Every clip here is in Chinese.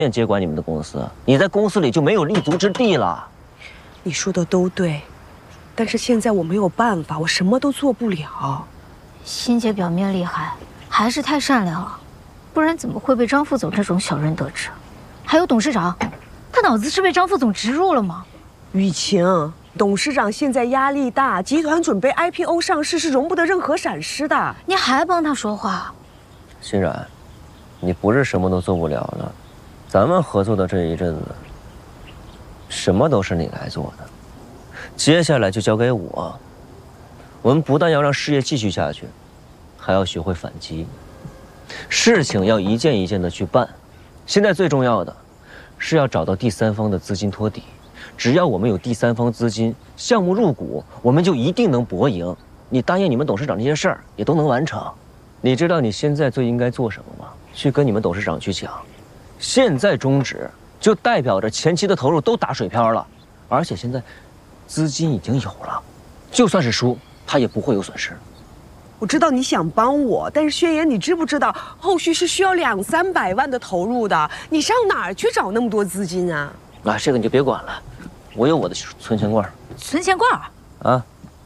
接管你们的公司，你在公司里就没有立足之地了。 你说的都对，但是现在我没有办法，我什么都做不了。 欣姐表面厉害，还是太善良了，不然怎么会被张副总这种小人得志？还有董事长，他脑子是被张副总植入了吗？ 雨晴，董事长现在压力大，集团准备 IPO 上市是容不得任何闪失的。 你还帮他说话？ 欣然，你不是什么都做不了了，咱们合作的这一阵子，什么都是你来做的，接下来就交给我。我们不但要让事业继续下去，还要学会反击。事情要一件一件的去办。现在最重要的，是要找到第三方的资金托底。只要我们有第三方资金，项目入股，我们就一定能搏赢。你答应你们董事长这些事儿，也都能完成。你知道你现在最应该做什么吗？去跟你们董事长去讲，现在终止就代表着前期的投入都打水漂了，而且现在资金已经有了，就算是输，他也不会有损失。 我知道你想帮我，但是宣言，你知不知道后续是需要200、300万的投入的？你上哪儿去找那么多资金啊？ 啊，这个你就别管了，我有我的存钱罐。 存钱罐啊。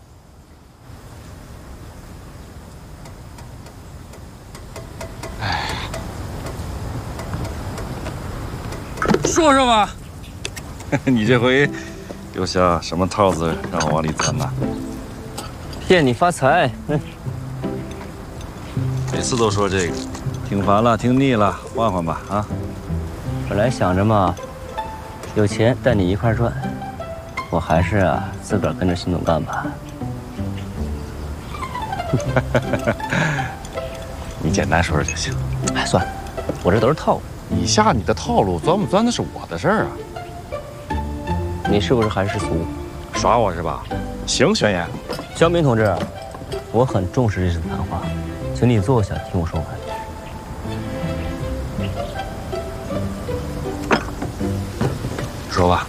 说说吧，你这回又下什么套子让我往里钻呢？ 骗你发财。 每次都说这个，听烦了，听腻了，换换吧啊！ 本来想着嘛，有钱带你一块赚，我还是自个儿跟着辛总干吧。 你简单说说就行。 哎，算了，我这都是套路。 你下你的套路，钻不钻的是我的事儿啊。 你是不是还是俗？ 耍我是吧？行，宣言。 肖明同志，我很重视这次谈话，请你坐下听我说完。 说吧。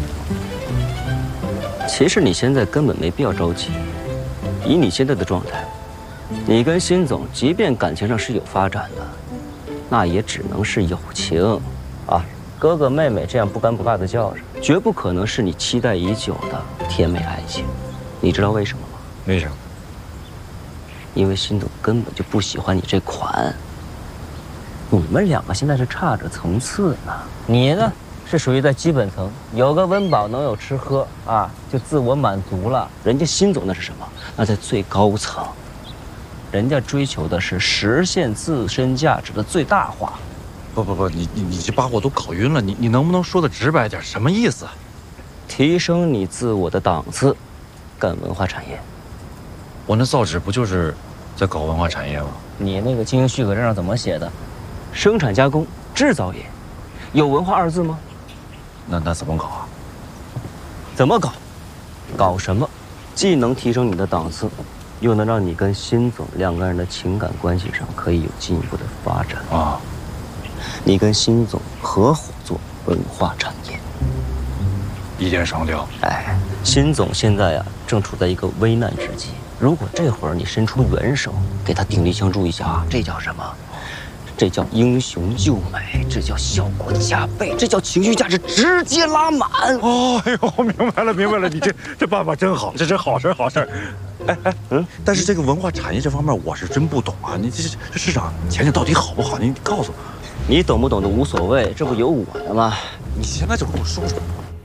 其实你现在根本没必要着急，以你现在的状态，你跟辛总即便感情上是有发展的，那也只能是友情，啊，哥哥妹妹这样不尴不尬的叫着，绝不可能是你期待已久的甜美爱情。你知道为什么吗？ 为什么？ 因为辛总根本就不喜欢你这款。你们两个现在是差着层次呢。你呢，是属于在基本层，有个温饱，能有吃喝啊，就自我满足了。人家辛总那是什么？那在最高层，人家追求的是实现自身价值的最大化。 不，你这把我都搞晕了。你能不能说的直白点？什么意思？ 提升你自我的档次，干文化产业。 我那造纸不就是在搞文化产业吗？ 你那个经营许可证上怎么写的？生产加工制造业，有文化2字吗？ 那怎么搞啊？ 怎么搞？搞什么？既能提升你的档次，又能让你跟辛总两个人的情感关系上可以有进一步的发展啊！ 你跟辛总合伙做文化产业， 一箭双雕。 哎，辛总现在正处在一个危难之际，如果这会儿你伸出援手，给他鼎力相助一下，这叫什么？这叫英雄救美，这叫效果加倍，这叫情绪价值直接拉满。 哦，哎呦，明白了，你这办法真好，这是好事。哎，但是这个文化产业这方面我是真不懂啊。你这市场前景到底好不好？你告诉我。 你懂不懂的无所谓，这不有我的吗？ 你现在就跟我说说。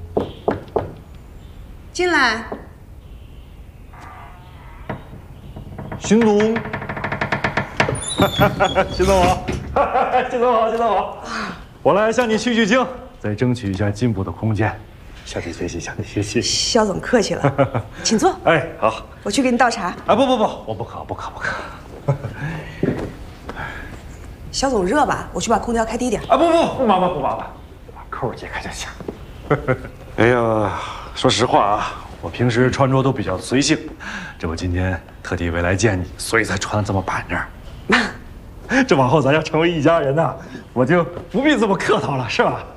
进来。 邢总，邢总好。金总好，我来向你取经，再争取一下进步的空间。向你学习。 肖总客气了，请坐。 哎，好， 我去给你倒茶。 啊不，我不渴。 肖总热吧？我去把空调开低点。 啊不麻烦，把扣解开就行。哎呀，说实话啊，我平时穿着都比较随性，这我今天特地为来见你，所以才穿得这么板正。这往后咱要成为一家人呐，我就不必这么客套了，是吧？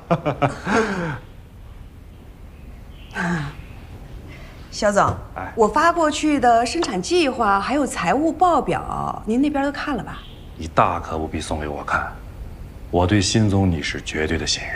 肖总，我发过去的生产计划还有财务报表，您那边都看了吧？ 你大可不必送给我看，我对辛总你是绝对的信任。